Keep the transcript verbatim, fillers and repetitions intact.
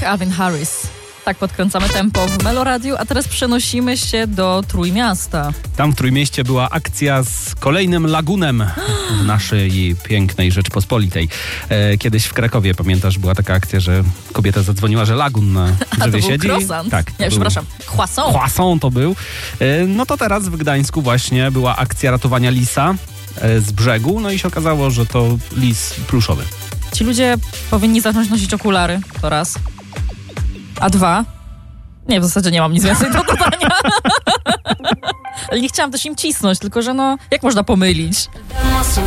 Calvin Harris. Tak podkręcamy tempo w Meloradiu, a teraz przenosimy się do Trójmiasta. Tam w Trójmieście była akcja z kolejnym lagunem w naszej pięknej Rzeczpospolitej. E, kiedyś w Krakowie, pamiętasz, była taka akcja, że kobieta zadzwoniła, że lagun na drzewie siedzi. A to był croissant. Tak. Nie, przepraszam, croissant. Croissant to był. E, no to teraz w Gdańsku właśnie była akcja ratowania lisa e, z brzegu, no i się okazało, że to lis pluszowy. Ci ludzie powinni zacząć nosić okulary, to raz. A dwa? Nie, w zasadzie nie mam nic więcej do dodania. Ale nie chciałam też im cisnąć, tylko że no, jak można pomylić?